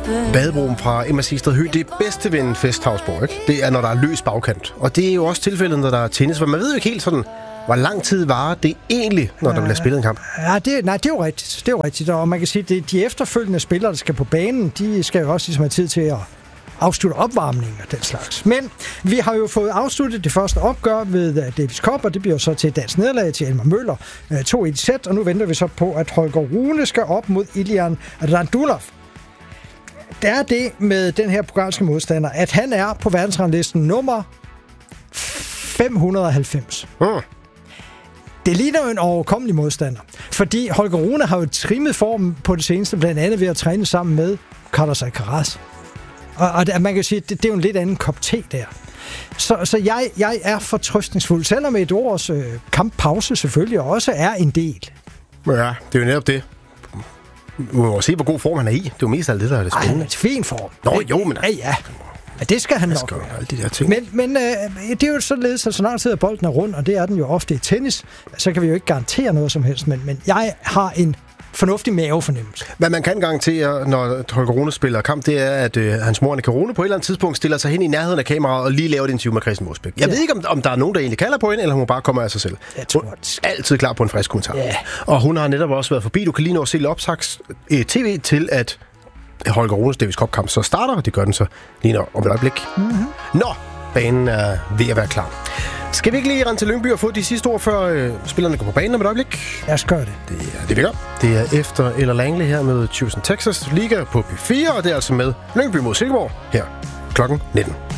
Badebroen fra Emma Sistred Høgh, det bedste ved en festhavsborg, ikke? Det er, når der er løs bagkant. Og det er jo også tilfældet, når der er tennis, for man ved jo ikke helt sådan, hvor lang tid varer det egentlig, når der bliver spillet en kamp. Ja, det er jo rigtigt. Det er jo rigtigt. Og man kan sige, at de efterfølgende spillere, der skal på banen, de skal jo også ligesom have tid til at afslutte opvarmningen og den slags. Men vi har jo fået afsluttet det første opgør ved Davis Cup, og det bliver så til et dansk nederlag til Elmar Møller. 2-1 i sæt, og nu venter vi så på, at Holger Rune skal op mod Iljan Radulov. Der er det med den her bulgarske modstander, at han er på verdensranglisten nummer 590. Det ligner jo en overkommelig modstander, fordi Holger Rune har jo trimmet formen på det seneste, blandt andet ved at træne sammen med Carlos Alcaraz. Og man kan sige, at det er jo en lidt anden kop te der. Så jeg er fortrøstningsfuld, selvom et års kamppause selvfølgelig også er en del. Ja, det er jo netop det. Vi må se, hvor god form han er i. Det er jo mest af det, der er det spændende. Han er i fin form. Nå, jo, men... Ja. Ja, det skal han nok gøre. Alle de der ting. Men det er jo således, at så lang tid at bolden er rund, og det er den jo ofte i tennis, så kan vi jo ikke garantere noget som helst, men jeg har en fornuftig mavefornemmelse. Hvad man kan garantere, når Holger Rune spiller kamp, det er, at hans mor Annika Rune på et eller andet tidspunkt stiller sig hen i nærheden af kameraet og lige laver et interview med Christian Mosbæk. Jeg ved ikke, om der er nogen, der egentlig kalder på hende, eller hun bare kommer af sig selv. Jeg tror, hun er altid klar på en frisk kommentar. Yeah. Og hun har netop også været forbi. Du kan lige nå at se optags tv til, at Holger Runes Davis Cup-kamp så starter, og det gør den så lige om et øjeblik. Mm-hmm. Nå, banen er ved at være klar. Skal vi ikke lige rende til Lyngby og få de sidste ord, før spillerne går på banen om et øjeblik? Lad os gøre det. Det er det, vi gør. Det er efter eller Langley her med Houston Texas Liga på P4, og det er altså med Lyngby mod Silkeborg her klokken 19.